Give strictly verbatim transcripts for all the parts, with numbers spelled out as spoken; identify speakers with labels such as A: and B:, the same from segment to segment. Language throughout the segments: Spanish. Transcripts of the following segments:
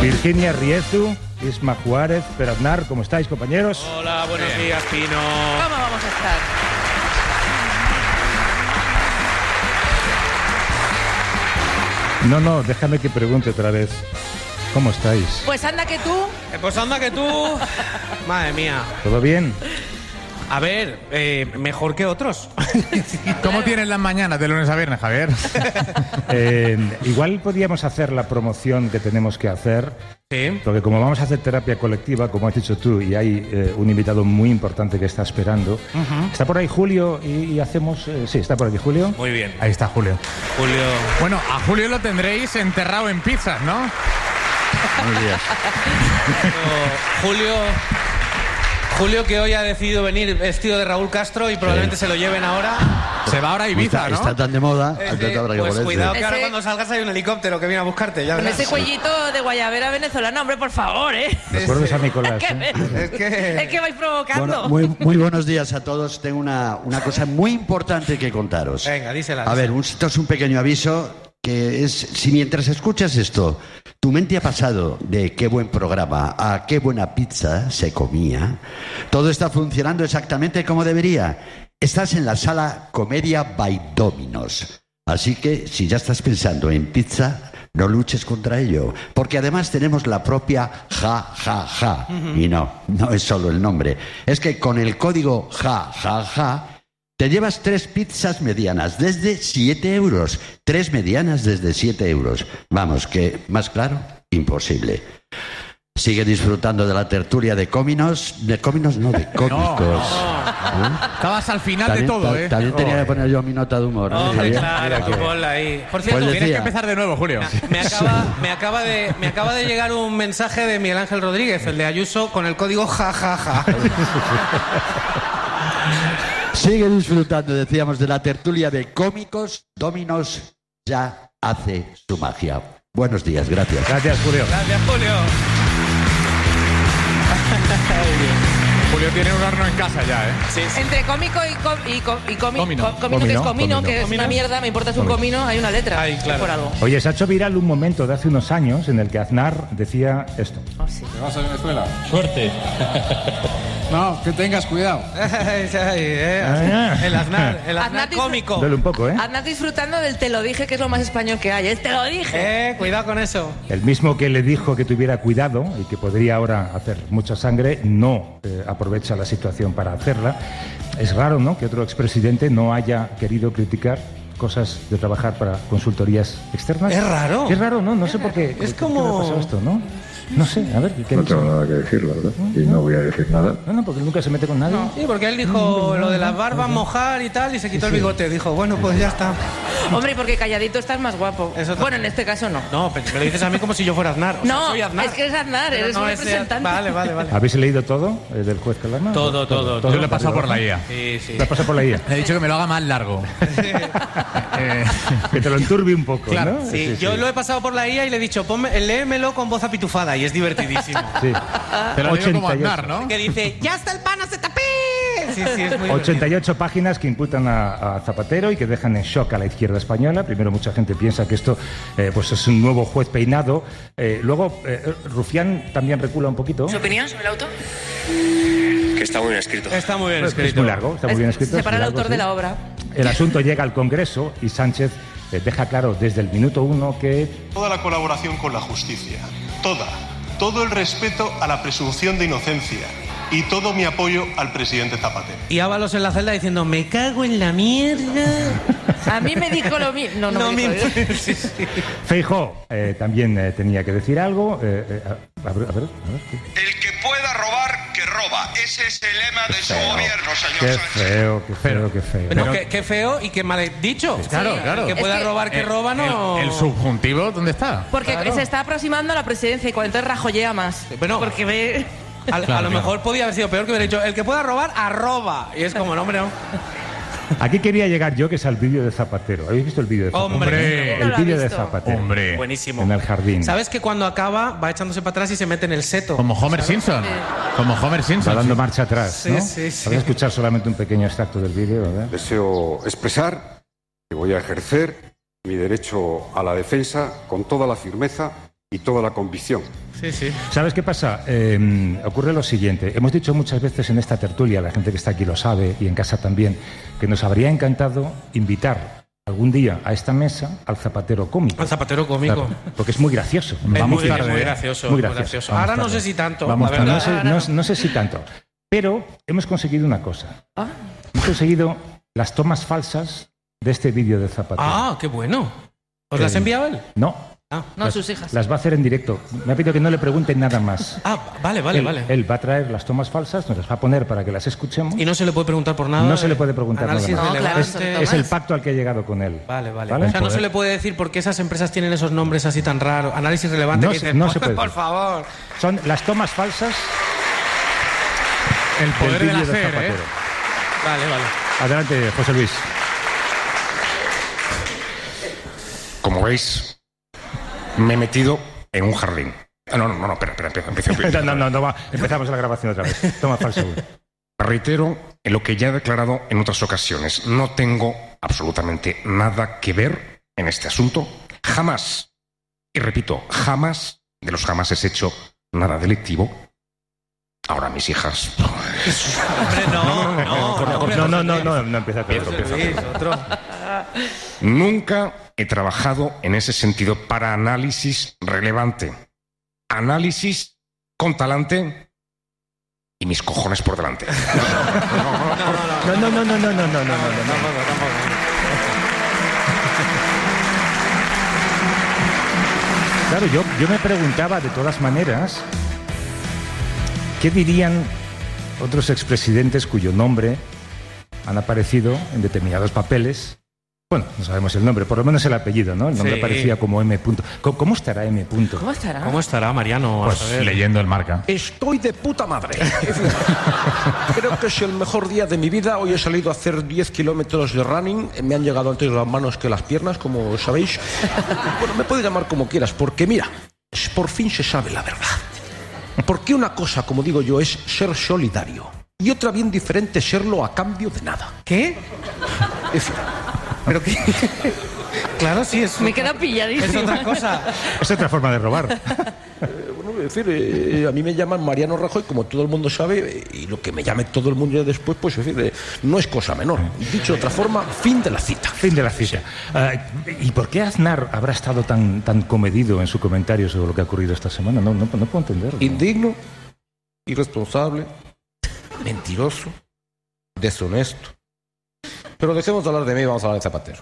A: Virginia Riezu, Isma Juárez, Per Aznar, ¿cómo estáis, compañeros?
B: Hola, buenos
C: Bien.
B: días, Pino.
D: ¿Cómo vamos a estar?
A: No, no, déjame que pregunte otra vez. ¿Cómo estáis?
D: Pues anda que tú.
B: Eh, pues anda que tú... Madre mía.
A: ¿Todo bien?
B: A ver, eh, mejor que otros.
C: ¿Cómo tienes las mañanas de lunes a viernes, Javier?
A: Eh, igual podríamos hacer la promoción que tenemos que hacer,
B: Sí.
A: porque como vamos a hacer terapia colectiva, como has dicho tú, y hay eh, un invitado muy importante que está esperando.
B: Uh-huh.
A: Está por ahí Julio y, y hacemos... eh, sí, está por aquí Julio.
B: Muy bien.
C: Ahí está Julio.
B: Julio...
C: Bueno, a Julio lo tendréis enterrado en pizzas, ¿no?
E: Buenos días.
B: Julio... Julio que hoy ha decidido venir vestido de Raúl Castro y probablemente se lo lleven ahora.
C: Se va ahora a Ibiza,
E: está,
C: ¿no?
E: está tan de moda,
B: Eh,
E: entonces
B: eh,
E: habrá que
B: pues
E: ponerse.
B: cuidado que
D: Ese-
B: ahora cuando salgas hay un helicóptero que viene a buscarte. Ya
D: Con
B: verás.
D: ese cuellito de guayabera venezolana, hombre, por favor, ¿eh?
A: Recuerdo a Nicolás.
D: ¿Qué
A: ¿eh?
D: ves?
B: Es que...
D: Es que vais provocando.
E: Bueno, muy, muy buenos días a todos. Tengo una, una cosa muy importante que contaros.
B: Venga, dísela.
E: A ver, un, esto es un pequeño aviso que es, si mientras escuchas esto, tu mente ha pasado de qué buen programa a qué buena pizza se comía, todo está funcionando exactamente como debería. Estás en la sala Comedia by Dominos. Así que si ya estás pensando en pizza, no luches contra ello, porque además tenemos la propia ja, ja, ja. Y no, no es solo el nombre. Es que con el código ja, ja, ja, te llevas tres pizzas medianas desde siete euros. Tres medianas desde siete euros. Vamos, que más claro, imposible. Sigue disfrutando de la tertulia de cóminos. De cóminos, no, de cómicos. ¿Eh?
C: Estabas al final
E: También,
C: de todo,
E: ta-
C: ¿eh?
E: también tenía que poner yo mi nota de humor, ¿no,
B: Hombre,
E: Javier?
B: claro, aquí
E: Mira que-
B: ponla ahí. Por cierto,
E: Pues
C: Tienes que
E: decía-
C: empezar de nuevo, Julio.
B: me acaba, me, acaba de, me acaba de llegar un mensaje de Miguel Ángel Rodríguez, el de Ayuso, con el código jajaja.
E: Sigue disfrutando, decíamos, de la tertulia de cómicos. Dominos ya hace su magia. Buenos días, gracias.
A: Gracias, Julio.
B: Gracias, Julio.
C: Julio tiene un horno en casa ya, ¿eh?
B: Sí, sí.
D: Entre cómico y, com, y, com, y comi-
C: Comino.
D: co- comino, que es
A: Comino,
D: comino,
A: comino.
D: que es una mierda, me importa, es un comino, hay una letra.
B: Ay, claro.
D: Es por algo.
A: Oye, se ha hecho viral un momento de hace unos años en el que Aznar decía esto.
D: Oh, sí.
F: ¿Te vas a Venezuela?
G: Suerte.
F: No, que tengas cuidado.
B: Ay, ay, eh,
A: Ah.
B: el Aznar, el Aznar
D: Aznar
B: cómico.
A: Duele un poco, ¿eh?
D: Andad disfrutando del te lo dije, que es lo más español que hay. Es te lo dije.
B: Eh, cuidado con eso.
A: El mismo que le dijo que tuviera cuidado y que podría ahora hacer mucha sangre, no eh, aprovecha la situación para hacerla. Es raro, ¿no?, que otro expresidente no haya querido criticar cosas de trabajar para consultorías externas.
B: Es raro.
A: Es raro, ¿no? No sé por qué.
B: Es
A: ¿Qué-
B: como-
A: ¿Qué le ha pasado esto, no? No sé, a ver, ¿qué ha
G: No
A: dicho?
G: tengo nada que decir, la verdad. Y no voy a decir nada.
A: No, no, porque nunca se mete con nadie.
B: Sí, porque él dijo lo de las barbas, mojar y tal, y se quitó el bigote. Dijo, bueno, pues ya está.
D: Hombre, porque calladito estás más guapo.
B: Eso también.
D: Bueno, en este caso no.
B: No, pero me lo dices a mí como si yo fuera Aznar. O sea,
D: No,
B: soy Aznar.
D: es que eres Aznar,
B: Pero
D: eres
B: no
D: un
B: es de-
D: representante.
B: Vale, vale, vale.
A: ¿Habéis leído todo eh, del juez Calama?
B: Todo, todo, todo.
C: Yo le he pasado por la I A.
B: Sí, sí.
A: Te has pasado por la I A.
C: Le he dicho que me lo haga más largo. Eh,
A: Que te lo enturbie un poco,
C: Claro,
A: ¿no?
B: Sí, yo lo he pasado por la I A y le he dicho, ponme, léemelo con voz apitufada y es divertidísimo.
A: Sí.
C: te lo digo como
A: ochenta y ocho.
C: Aznar, ¿no?
B: Que dice, ya está el pan, no se tapé. Sí, sí, es muy
A: ochenta y
B: divertido.
A: ocho páginas que imputan a, a Zapatero y que dejan en shock a la izquierda española. Primero, mucha gente piensa que esto eh, pues es un nuevo juez peinado. Eh, luego, eh, Rufián también recula un poquito.
D: ¿Su opinión sobre el auto?
H: Que está muy bien escrito.
B: Está muy bien
A: Es
B: escrito.
A: muy largo, está muy bien escrito.
D: Separa
A: es
D: al
A: muy largo,
D: autor de
A: sí.
D: la obra.
A: El asunto llega al Congreso y Sánchez eh, deja claro desde el minuto uno que
I: Toda la colaboración con la justicia, toda, todo el respeto a la presunción de inocencia y todo mi apoyo al presidente Zapatero.
B: Y Ábalos en la celda diciendo, me cago en la mierda.
D: A mí me dijo lo mismo. No, no,
B: No
D: me
B: me
D: dijo, ¿eh?
B: sí, sí.
A: Feijóo eh, también eh, tenía que decir algo. Eh, eh, a, a ver, a ver, a ver, ¿qué?
J: El que pueda robar, que roba. Ese es el lema de su gobierno,
A: Qué
J: señor Sánchez.
A: feo, qué feo, qué feo.
B: Pero qué, qué feo y qué mal dicho.
C: Claro,
D: Sí.
C: claro.
B: Que
D: Es
B: pueda
D: que-
B: robar, que
C: Eh,
B: roba, no.
C: El, el subjuntivo, ¿dónde está?
D: Porque
B: Claro.
D: se está aproximando a la presidencia y cuando entonces rajollea más.
B: Bueno.
D: Porque ve...
B: A, a
C: Claro,
B: lo
C: claro.
B: mejor podía haber sido peor que hubiera dicho, el que pueda robar, arroba. Y es como, no, hombre, no.
A: Aquí quería llegar yo, que es al vídeo de Zapatero. ¿Habéis visto el vídeo de Zapatero?
B: Hombre.
D: No
A: El
D: lo ha
A: vídeo de
D: visto.
A: Zapatero.
C: Hombre.
B: Buenísimo.
A: En el jardín.
B: ¿Sabes que cuando acaba va echándose para atrás y se mete en el seto?
C: Como Homer Simpson. Como Homer
A: Va
C: Simpson.
A: dando marcha atrás,
B: Sí,
A: ¿no?
B: sí, sí.
A: Vamos a escuchar solamente un pequeño extracto del vídeo, ¿verdad?
K: Deseo expresar que voy a ejercer mi derecho a la defensa con toda la firmeza y toda la convicción.
B: Sí, sí.
A: ¿Sabes qué pasa? Eh, ocurre lo siguiente. Hemos dicho muchas veces en esta tertulia, la gente que está aquí lo sabe y en casa también, que nos habría encantado invitar algún día a esta mesa al zapatero cómico.
B: Al zapatero cómico.
A: Claro, porque es muy gracioso.
B: Es
A: Vamos
B: muy,
A: tarde,
B: muy
A: ¿eh?
B: gracioso.
A: Muy
B: Muy
A: gracioso.
B: gracioso.
A: Vamos
B: Ahora no
A: tarde.
B: sé si tanto.
A: Vamos
B: la
A: tarde.
B: verdad.
A: No, sé, no, no sé si tanto. Pero hemos conseguido una cosa.
D: Ah.
A: Hemos conseguido las tomas falsas de este vídeo de Zapatero.
B: Ah, qué bueno. ¿Os las ha enviado él?
A: No.
B: Ah,
D: No,
A: las,
D: sus hijas.
A: Las va a hacer en directo. Me ha pedido que no le pregunten nada más.
B: Ah, vale, vale,
A: él,
B: vale.
A: Él va a traer las tomas falsas, nos las va a poner para que las escuchemos.
B: Y no se le puede preguntar por nada.
A: No se le puede preguntar nada
B: Análisis
A: más.
D: No, claro,
B: relevante.
D: eso
A: Es el pacto al que he llegado con él.
B: Vale, vale,
A: ¿Vale?
B: O sea, no
A: Joder.
B: se le puede decir por qué esas empresas tienen esos nombres así tan raros. Análisis relevante.
A: No
B: que
A: se-
B: dices,
A: no
B: por,
A: se puede
B: por
A: decir.
B: favor.
A: Son las tomas falsas
C: El
A: del
C: poder del
A: vídeo de
C: hacer, ¿eh?
A: Zapatero.
B: Vale, vale.
A: Adelante, José Luis.
H: Como veis, me he metido en un jardín. Ah, no, no, no, no, espera, espera, espera, empiezo, empiezo.
A: No, no, no, va. Empezamos la grabación otra vez. Toma falsa.
H: Reitero en lo que ya he declarado en otras ocasiones. No tengo absolutamente nada que ver en este asunto. Jamás, y repito, jamás, de los jamás he hecho nada delictivo. Ahora mis hijas...
B: Hombre, no, no, no, hombre,
A: No, no,
B: José
A: no,
B: Luis.
A: no, no empieza con
H: Empiezo,
A: eso.
H: empiezo.
B: Luis, otro.
H: Nunca he trabajado en ese sentido para análisis relevante. Análisis con talante y mis cojones por delante.
A: No, no, no, no, no, no, no, no, no, no. Claro, yo, yo me preguntaba de todas maneras, ¿qué dirían otros expresidentes cuyo nombre han aparecido en determinados papeles? Bueno, no sabemos el nombre, por lo menos el apellido, ¿no? El nombre
B: Sí.
A: aparecía como M. punto. ¿Cómo, cómo estará M. punto?
D: ¿Cómo estará?
B: ¿Cómo estará, Mariano? A
C: Pues
B: saber.
C: leyendo el marca.
L: Estoy de puta madre. Creo que es el mejor día de mi vida. Hoy he salido a hacer diez kilómetros de running. Me han llegado antes las manos que las piernas, como sabéis. Bueno, me puedes llamar como quieras, porque mira, por fin se sabe la verdad. Porque una cosa, como digo yo, es ser solidario. Y otra bien diferente, serlo a cambio de nada.
B: ¿Qué?
L: En fin,
B: ¿Pero qué? Claro, sí, es,
D: Me queda pilladísimo.
B: es otra cosa.
A: Es otra forma de robar.
L: bueno, es decir, eh, a mí me llaman Mariano Rajoy, como todo el mundo sabe, eh, y lo que me llame todo el mundo ya después, pues es decir, eh, no es cosa menor. Dicho de otra forma, fin de la cita.
A: Fin de la cita. Ah, ¿Y por qué Aznar habrá estado tan, tan comedido en su comentario sobre lo que ha ocurrido esta semana? No, no, no puedo entenderlo.
L: Indigno, irresponsable, mentiroso, deshonesto. Pero dejemos de hablar de mí y vamos a hablar de Zapatero.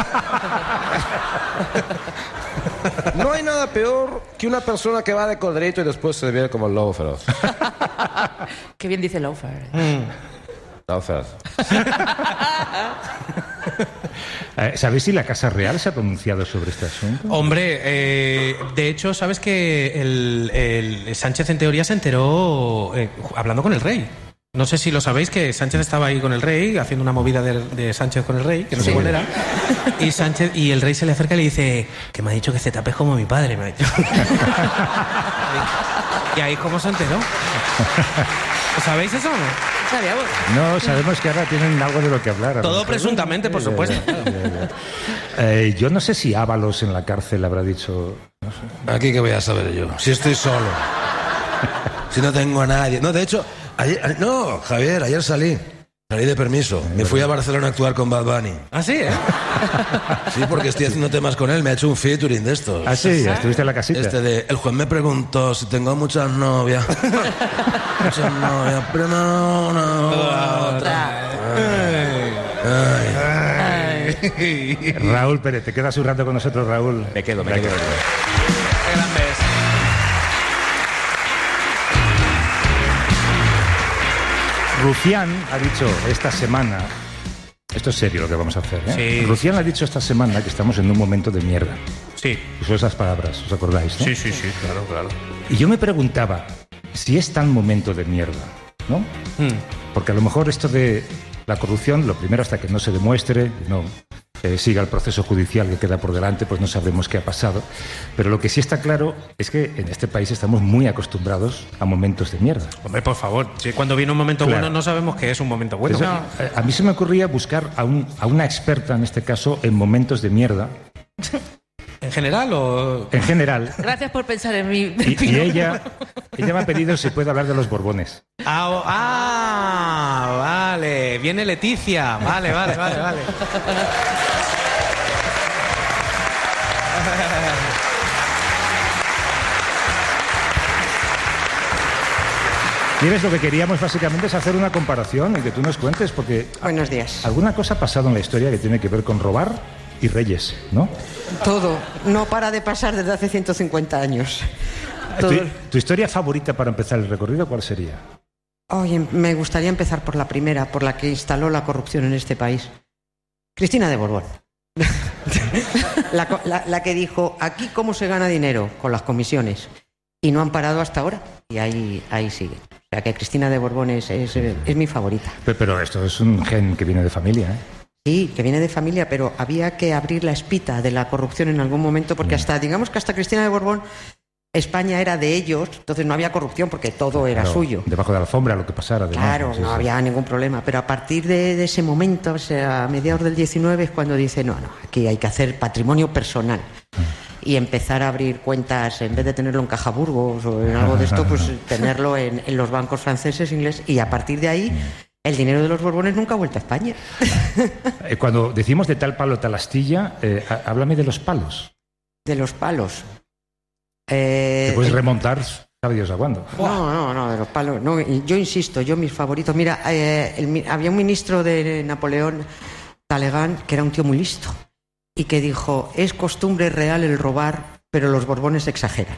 L: No hay nada peor que una persona que va de cordero y después se ve como el lobo feroz.
D: Qué bien dice Laufer.
L: Lobo feroz.
A: Eh, ¿Sabéis si la Casa Real se ha pronunciado sobre este asunto?
B: Hombre, eh, de hecho, ¿sabes que el, el Sánchez en teoría se enteró eh, hablando con el rey? No sé si lo sabéis, que Sánchez estaba ahí con el rey, haciendo una movida de, de Sánchez con el rey, que no sé
A: Sí.
B: cuál era. Y Sánchez, y el rey se le acerca y le dice, que me ha dicho que se tape como mi padre, me ha dicho. Y ahí cómo se enteró. ¿Sabéis eso o no?
D: Sabíamos.
A: No, sabemos que ahora tienen algo de lo que hablar. a lo
B: Todo
A: mejor.
B: presuntamente, por supuesto.
A: Ya, ya, ya. Eh, yo no sé si Ábalos en la cárcel habrá dicho... No sé.
M: Aquí que voy a saber yo, si estoy solo, si no tengo a nadie. No, de hecho, ayer, no, Javier, ayer salí, salí de permiso. Me fui a Barcelona a actuar con Bad Bunny.
B: Ah, sí, ¿eh?
M: Sí, porque estoy haciendo temas con él, me ha hecho un featuring de estos.
A: Ah, sí, estuviste en la casita.
M: Este de, el juez me preguntó si tengo muchas novias. Muchas novias, pero no, no, otra. Ay, ay.
A: Raúl Pérez, ¿te quedas un rato con nosotros, Raúl?
C: Me quedo, me
A: Venga.
C: quedo.
B: Qué grande es.
A: Rufián ha dicho esta semana, esto es serio lo que vamos a hacer, ¿eh?
B: Sí.
A: Rufián ha dicho esta semana que estamos en un momento de mierda.
B: Sí.
A: Usó esas palabras, ¿os acordáis, no?
B: Sí, sí, sí, claro, claro.
A: Y yo me preguntaba si es tan momento de mierda, ¿no?
B: Hmm.
A: Porque a lo mejor esto de la corrupción, lo primero hasta que no se demuestre, no eh, siga el proceso judicial que queda por delante, pues no sabremos qué ha pasado. Pero lo que sí está claro es que en este país estamos muy acostumbrados a momentos de mierda.
B: Hombre, por favor, si cuando viene un momento
A: Claro.
B: bueno no sabemos que es un momento bueno.
A: Eso, eh, a mí se me ocurría buscar a, un, a una experta, en este caso, en momentos de mierda.
B: ¿En general o...?
A: En general.
D: Gracias por pensar en mí.
A: Y, y ella, ella me ha pedido si puede hablar de los Borbones.
B: Ah, oh, ah, vale. Viene Leticia. Vale, vale, vale, vale.
A: ¿Quieres? Lo que queríamos básicamente es hacer una comparación y que tú nos cuentes, porque...
K: Buenos días.
A: Alguna cosa ha pasado en la historia que tiene que ver con robar y reyes, ¿no?
K: Todo. No para de pasar desde hace ciento cincuenta años. Todo.
A: ¿Tu, tu historia favorita para empezar el recorrido cuál sería?
K: Oye, me gustaría empezar por la primera, por la que instaló la corrupción en este país. Cristina de Borbón. la, la, la que dijo, aquí cómo se gana dinero, con las comisiones. Y no han parado hasta ahora. Y ahí, ahí sigue. O sea que Cristina de Borbón es, es, es mi favorita.
A: Pero, pero esto es un gen que viene de familia, ¿eh?
K: Sí, que viene de familia, pero había que abrir la espita de la corrupción en algún momento, porque hasta, digamos que hasta Cristina de Borbón, España era de ellos, entonces no había corrupción porque todo era
A: Claro,
K: suyo.
A: Debajo de la alfombra, lo que pasara. Además,
K: Claro,
A: sí,
K: no
A: sí.
K: había ningún problema, pero a partir de, de ese momento, o sea, a mediados del diecinueve es cuando dice, no, no, aquí hay que hacer patrimonio personal. Y empezar a abrir cuentas, en vez de tenerlo en Caja Burgos o en algo de esto, pues tenerlo en, en los bancos franceses, ingleses, y a partir de ahí el dinero de los Borbones nunca ha vuelto a España.
A: Eh, Cuando decimos de tal palo, tal astilla, eh, há- háblame de los palos.
K: De los palos. Eh,
A: Te puedes
K: el-
A: remontar, sabe Dios a cuándo.
K: No, no, no, de los palos. No, y yo insisto, yo mis favoritos. Mira, eh, el mi- había un ministro de Napoleón, Talleyrand, que era un tío muy listo y que dijo, es costumbre real el robar, pero los Borbones exageran.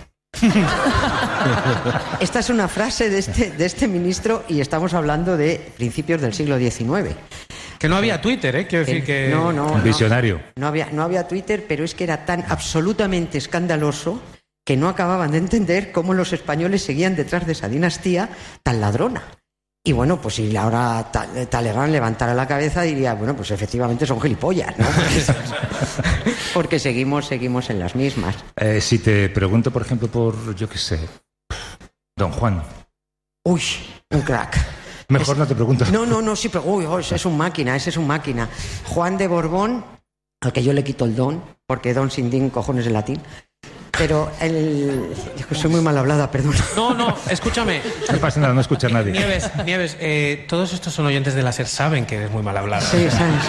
K: Esta es una frase de este, de este ministro y estamos hablando de principios del siglo diecinueve.
B: Que no había Twitter, ¿eh? Quiero decir que...
K: No, no, no.
A: Visionario.
K: No había, no había Twitter, pero es que era tan absolutamente escandaloso que no acababan de entender cómo los españoles seguían detrás de esa dinastía tan ladrona. Y bueno, pues si ahora Ta- Talleyrand levantara la cabeza diría, bueno, pues efectivamente son gilipollas, ¿no? Porque, porque seguimos, seguimos en las mismas.
A: Eh, si te pregunto, por ejemplo, por, yo qué sé, Don Juan.
K: Uy, un crack.
A: Mejor no te pregunto.
K: No, no, no, sí, pero uy, uy, ese es un máquina, ese es un máquina. Juan de Borbón, al que yo le quito el don, porque don sin din, cojones en latín. Pero el... soy muy mal hablada, perdón.
B: No, no, escúchame.
A: No pasa nada, no escucha a nadie.
B: Nieves, Nieves, eh, todos estos son oyentes de la SER, saben que eres muy mal hablada.
K: Sí, sabes.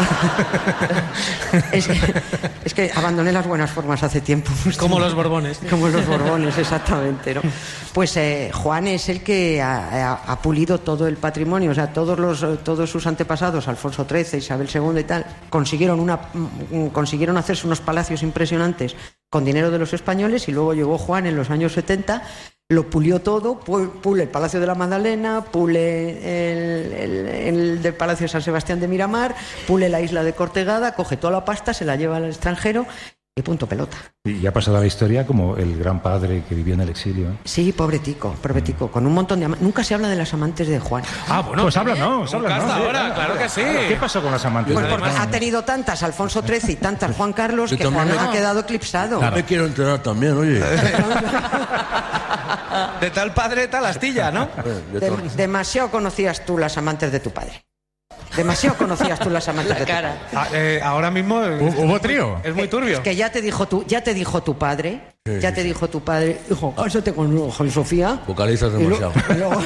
K: es, que, es que abandoné las buenas formas hace tiempo.
B: Como los Borbones.
K: Como los Borbones, exactamente, ¿no? Pues eh, Juan es el que ha, ha- ha pulido todo el patrimonio, o sea, todos los todos sus antepasados, Alfonso trece, Isabel segunda y tal, consiguieron una mm, consiguieron hacerse unos palacios impresionantes con dinero de los españoles, y luego llegó Juan en los años setenta, lo pulió todo, pu- pule el Palacio de la Magdalena, pule el, el, el del Palacio de San Sebastián de Miramar, pule la isla de Cortegada, coge toda la pasta, se la lleva al extranjero y punto pelota.
A: Y ha pasado a la historia como el gran padre que vivió en el exilio. ¿eh?
K: Sí, pobre tico, pobre tico, con un montón de amantes. Nunca se habla de las amantes de Juan.
B: Ah, bueno.
A: Pues háblanos,
B: Nunca
A: háblanos.
B: hasta
A: sí,
B: ahora,
A: habla,
B: claro
A: habla.
B: que sí.
A: ¿Qué pasó con las amantes?
K: Pues
A: de
K: porque
A: Juan?
K: ha tenido tantas Alfonso trece y tantas Juan Carlos
M: Yo
K: que Juan
M: también.
K: ha quedado eclipsado.
M: Me quiero enterar también, oye.
B: De tal padre, tal astilla, ¿no?
M: De
K: De-
M: todo.
K: demasiado conocías tú las amantes de tu padre. Demasiado conocías tú las amantes de tu padre.
B: Ah, eh, ahora mismo...
C: ¿Hubo trío?
B: Es muy turbio.
K: Es que ya te dijo tu, ya te dijo tu padre,
M: Sí,
K: ya
M: sí,
K: te
M: sí.
K: dijo tu padre, hijo, cásate con, con Sofía.
M: Vocalizas
K: y lo-
M: demasiado.
K: y luego-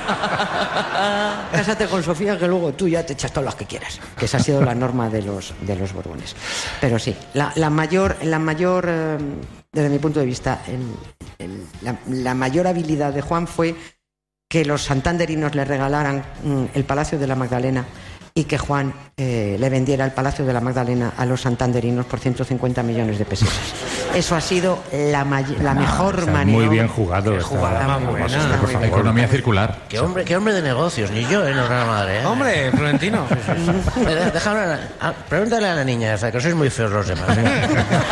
K: cásate con Sofía, que luego tú ya te echas todas las que quieras. Que esa ha sido la norma de los, de los Borbones. Pero sí, la, la mayor, la mayor eh, desde mi punto de vista, el- el- la, la mayor habilidad de Juan fue que los santanderinos le regalaran mm, el Palacio de la Magdalena y que Juan eh, le vendiera el Palacio de la Magdalena a los santanderinos por ciento cincuenta millones de pesetas. Eso ha sido la, may- la mejor
A: Está
K: maniobra.
A: muy bien jugado. está-
B: jugada más
A: por
B: buena.
A: favor, por
K: Muy
A: favor.
C: Economía circular.
M: Qué hombre, qué hombre de negocios, ni yo, ¿eh? No es la madre, ¿eh?
B: Hombre, Florentino.
M: Eh, Déjame, a- a- pregúntale a la niña esa, que sois muy feos los demás, ¿eh?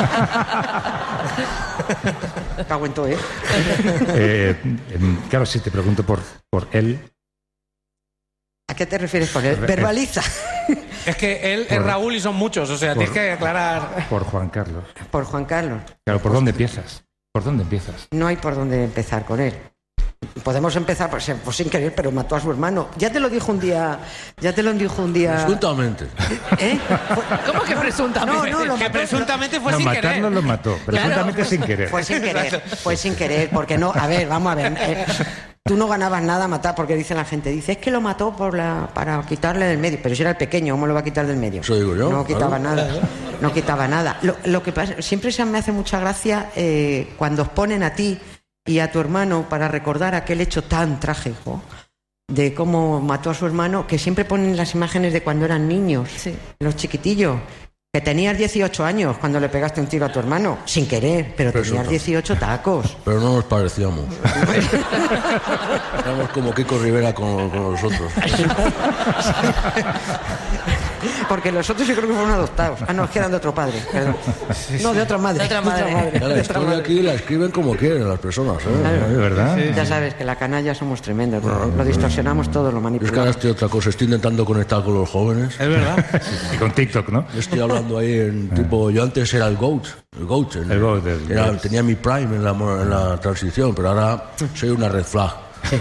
K: Cago en todo, ¿eh?
A: Eh, em, claro, si te pregunto por, por él,
K: ¿A qué te refieres con él? Verbaliza.
B: Es que él es
A: Por-
B: Raúl y son muchos, o sea,
A: por-
B: tienes que aclarar.
A: por Juan Carlos.
K: Por Juan Carlos.
A: Claro, ¿por dónde empiezas? ¿Por dónde empiezas?
K: No hay por dónde empezar con él. podemos empezar pues, pues sin querer, pero mató a su hermano. Ya te lo dijo un día, ya te lo dijo un día.
M: Presuntamente.
K: ¿Eh?
D: ¿Cómo que presuntamente?
K: No, no, lo
B: que
K: mató,
B: presuntamente fue
A: No,
B: sin
A: matarlo
B: querer.
A: lo mató, presuntamente sin querer.
K: Fue sin querer, fue sin querer, porque no, a ver, vamos a ver. Eh, tú no ganabas nada a matar, porque dice la gente, dice, es que lo mató por la, para quitarle del medio. Pero si era el pequeño, ¿cómo lo va a quitar del medio?
M: Eso digo yo.
K: No quitaba
M: claro.
K: nada, no quitaba nada. Lo, lo que pasa, siempre se me hace mucha gracia eh, cuando os ponen a ti y a tu hermano para recordar aquel hecho tan trágico de cómo mató a su hermano, que siempre ponen las imágenes de cuando eran niños,
D: Sí.
K: los chiquitillos. Que tenías dieciocho años cuando le pegaste un tiro a tu hermano, sin querer, pero
M: Pero
K: tenías
M: eso no.
K: dieciocho tacos.
M: Pero no nos parecíamos. Éramos como Kiko Rivera con, con nosotros.
K: Porque los otros yo creo que fueron adoptados. Ah, no, es que eran de otro padre. Perdón. No, de otra madre.
D: De otra madre.
M: Ya la
K: de otra
M: historia
K: madre.
M: aquí la escriben como quieren las personas, ¿eh?
K: Claro.
A: ¿De verdad?
K: Ya sabes que la canalla somos tremendos. Lo distorsionamos todo, lo
M: Es que ahora
K: manipulamos.
M: estoy otra cosa, estoy intentando conectar con los jóvenes.
B: Es verdad.
A: Y con TikTok, ¿no?
M: Yo estoy hablando ahí en tipo, yo antes era el GOAT, el GOAT, en-
A: El GOAT, el
M: era-
A: GOAT.
M: tenía mi prime en la, mo- en la transición, pero ahora soy una red flag.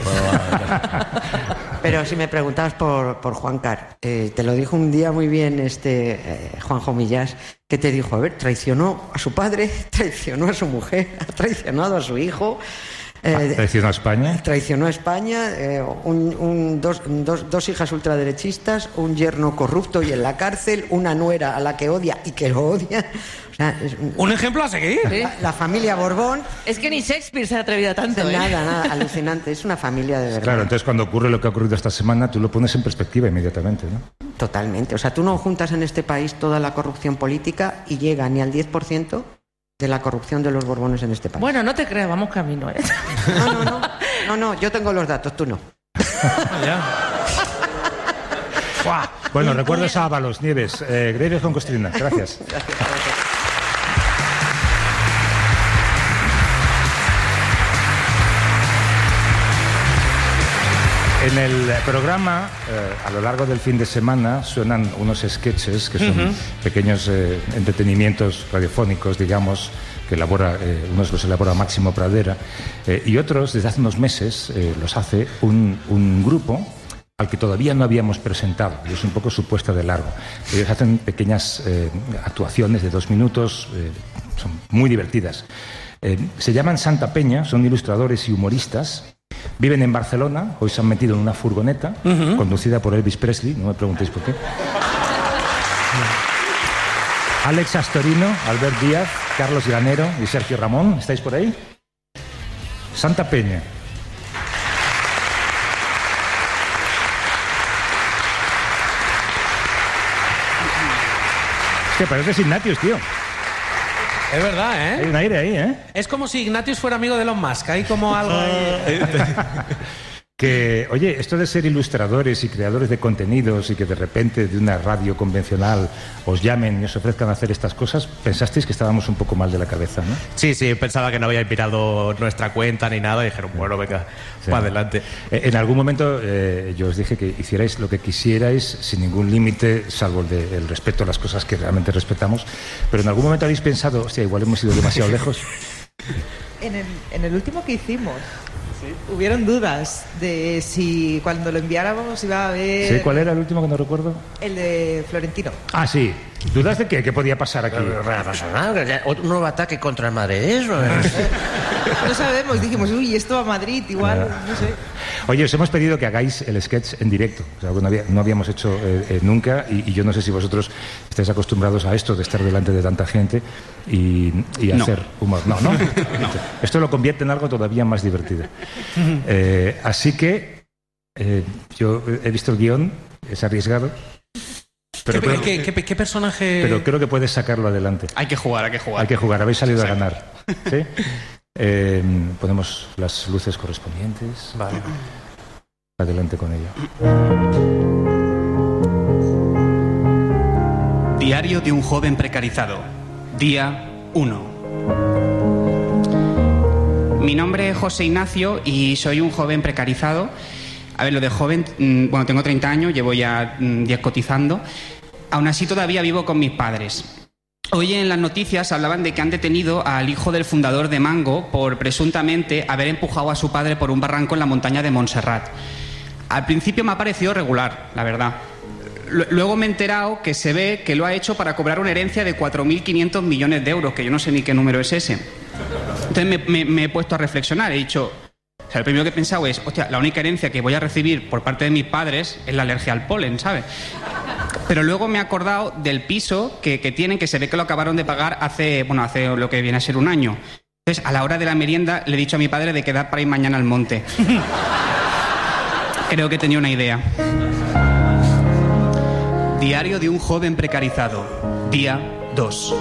K: Pero si me preguntabas por, por Juan Car, eh, te lo dijo un día muy bien este eh, Juanjo Millás, que te dijo, a ver, traicionó a su padre, traicionó a su mujer, ha traicionado a su hijo. eh,
A: Traicionó a España.
K: Traicionó a España, eh, un, un- dos, dos, dos hijas ultraderechistas, un yerno corrupto y en la cárcel, una nuera a la que odia y que lo odia. O sea, es-
B: Un ejemplo a seguir.
K: la, la familia Borbón,
D: Es que ni Shakespeare se ha atrevido a tanto, ¿eh?
K: nada, nada, alucinante. Es una familia de verdad.
A: Claro, entonces cuando ocurre lo que ha ocurrido esta semana, tú lo pones en perspectiva inmediatamente, ¿no?
K: Totalmente. O sea, tú no juntas en este país toda la corrupción política y llega ni al diez por ciento de la corrupción de los Borbones en este país.
D: Bueno, no te creas, vamos camino, ¿eh?
K: No, no, no. No, no, yo tengo los datos, tú no.
A: Bueno, recuerdos a Ábalos, Nieves, eh, Greves con Costrina. Gracias. En el programa, eh, a lo largo del fin de semana, suenan unos sketches que son
B: Ujú.
A: pequeños eh, entretenimientos radiofónicos, digamos, que elabora, eh, unos los elabora Máximo Pradera, eh, y otros, desde hace unos meses, eh, los hace un, un grupo al que todavía no habíamos presentado, y es un poco su puesta de largo. Ellos hacen pequeñas eh, actuaciones de dos minutos, eh, son muy divertidas. Eh, se llaman Santa Peña, son ilustradores y humoristas. Viven en Barcelona, hoy se han metido en una furgoneta
B: Ujú.
A: conducida por Elvis Presley, no me preguntéis por qué. Alex Astorino, Albert Díaz, Carlos Granero y Sergio Ramón, ¿estáis por ahí? Santa Peña. Es que parece Ignatius, tío.
B: Es verdad,
A: Hay
B: ¿eh?
A: un aire ahí, ¿eh?
B: Es como si Ignatius fuera amigo de Elon Musk. Hay como algo ahí.
A: Que, oye, esto de ser ilustradores y creadores de contenidos y que de repente de una radio convencional os llamen y os ofrezcan hacer estas cosas, pensasteis que estábamos un poco mal de la cabeza, ¿no?
B: Sí, sí, pensaba que no había mirado nuestra cuenta ni nada. Y dijeron, bueno, venga,
A: Sí.
B: para adelante.
A: Eh, En algún momento eh, yo os dije que hicierais lo que quisierais sin ningún límite, salvo el, de- el respeto a las cosas que realmente respetamos, pero en algún momento habéis pensado, hostia, igual hemos ido demasiado lejos.
N: En el, en el último que hicimos, hubieron dudas de si cuando lo enviáramos iba a haber
A: ¿Sí? ¿Cuál era el último que no recuerdo?
N: el de Florentino.
A: Ah, sí. ¿Dudas de qué? ¿Qué podía pasar aquí?
M: No pasa nada, un nuevo ataque contra el Madrid, eso
N: No sabemos, dijimos, uy, esto a Madrid, igual, no sé.
A: Oye, os hemos pedido que hagáis el sketch en directo, o sea, algo no, había- no habíamos hecho eh, eh, nunca, y, y yo no sé si vosotros estáis acostumbrados a esto, de estar delante de tanta gente y, y
O: No.
A: hacer humor. No, no. Esto lo convierte en algo todavía más divertido. Eh, así que eh, yo he visto el guión, es arriesgado, pero
B: ¿Qué,
A: creo,
B: qué- qué- qué personaje...?
A: pero creo que puedes sacarlo adelante.
O: Hay que jugar, hay que jugar.
A: Hay que jugar, habéis salido
O: Exacto.
A: a ganar. ¿Sí? Eh, ponemos las luces correspondientes.
B: Vale.
A: Adelante con ello.
O: Diario de un joven precarizado. Día uno. Mi nombre es José Ignacio y soy un joven precarizado. A ver, lo de joven, mm, bueno, tengo treinta años, llevo ya mm, diez cotizando. Aún así todavía vivo con mis padres. hoy en las noticias hablaban de que han detenido al hijo del fundador de Mango por presuntamente haber empujado a su padre por un barranco en la montaña de Montserrat. Al principio me ha parecido regular, la verdad. Luego me he enterado que se ve que lo ha hecho para cobrar una herencia de cuatro mil quinientos millones de euros, que yo no sé ni qué número es ese. Entonces me, me, me he puesto a reflexionar, he dicho... O sea, lo primero que he pensado es, hostia, la única herencia que voy a recibir por parte de mis padres es la alergia al polen, ¿sabes? Pero luego me he acordado del piso que, que tienen, que se ve que lo acabaron de pagar hace, bueno, hace lo que viene a ser un año. Entonces, a la hora de la merienda, le he dicho a mi padre de quedar para ir mañana al monte. Creo que tenía una idea. Diario de un joven precarizado. Día dos.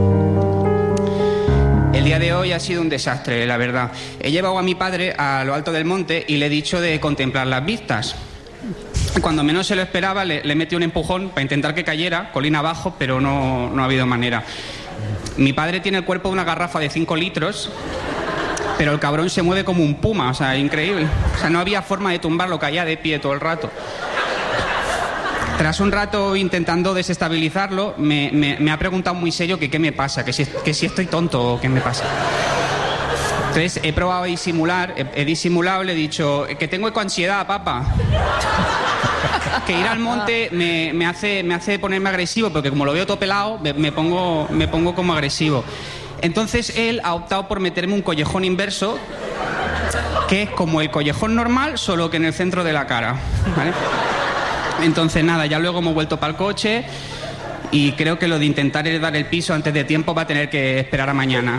O: El día de hoy ha sido un desastre, la verdad. He llevado a mi padre a lo alto del monte y le he dicho de contemplar las vistas. Cuando menos se lo esperaba, le, le metí un empujón para intentar que cayera, colina abajo, pero no, no ha habido manera. Mi padre tiene el cuerpo de una garrafa de cinco litros, pero el cabrón se mueve como un puma, o sea, increíble. O sea, no había forma de tumbarlo, caía de pie todo el rato. Tras un rato intentando desestabilizarlo, me, me, me ha preguntado muy serio que qué me pasa, que si, que si estoy tonto o qué me pasa. Entonces he probado a disimular, he, he disimulado, le he dicho que tengo ecoansiedad, papá. Que ir al monte me, me, hace, me hace ponerme agresivo, porque como lo veo todo pelado, me, me, pongo, me pongo como agresivo. Entonces él ha optado por meterme un collejón inverso, que es como el collejón normal, solo que en el centro de la cara, ¿vale? Entonces nada, ya luego hemos vuelto para el coche y creo que lo de intentar heredar el piso antes de tiempo va a tener que esperar a mañana.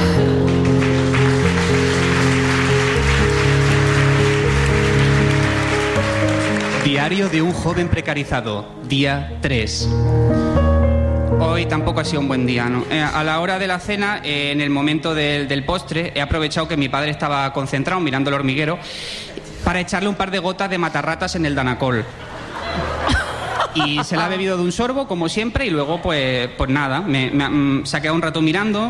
O: Diario de un joven precarizado, día tres. Hoy tampoco ha sido un buen día, ¿no? Eh, a la hora de la cena, eh, en el momento del, del postre, he aprovechado que mi padre estaba concentrado mirando el hormiguero para echarle un par de gotas de matarratas en el Danacol. Y se la ha bebido de un sorbo, como siempre, y luego, pues, pues nada, me, me, se ha quedado un rato mirando,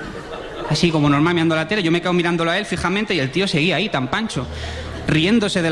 O: así como normal, mirando la tele. Yo me he quedado mirándolo a él fijamente y el tío seguía ahí, tan pancho, riéndose de la